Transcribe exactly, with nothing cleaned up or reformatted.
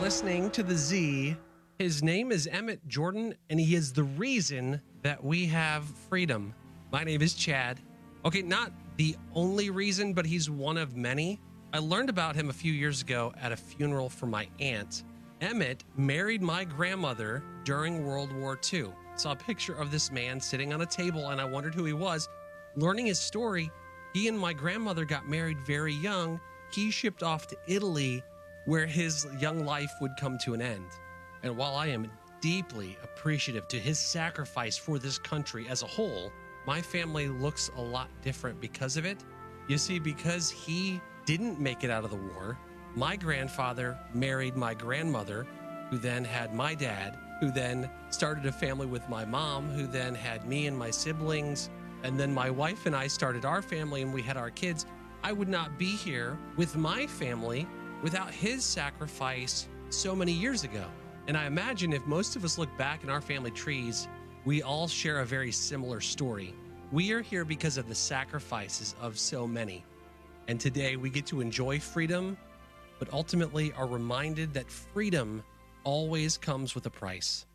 listening to The Z. His name is Emmett Jordan, and he is the reason that we have freedom. My name is Chad. Okay, not the only reason, but he's one of many. I learned about him a few years ago at a funeral for my aunt. Emmett married my grandmother during World War Two. Saw a picture of this man sitting on a table, and I wondered who he was. Learning his story, he and my grandmother got married very young. He shipped off to Italy, where his young life would come to an end. And while I am deeply appreciative to his sacrifice for this country as a whole, my family looks a lot different because of it. You see, because he didn't make it out of the war, my grandfather married my grandmother, who then had my dad, who then started a family with my mom, who then had me and my siblings, and then my wife and I started our family and we had our kids. I would not be here with my family without his sacrifice so many years ago. And I imagine if most of us look back in our family trees, we all share a very similar story. We are here because of the sacrifices of so many. And today we get to enjoy freedom, but ultimately are reminded that freedom always comes with a price.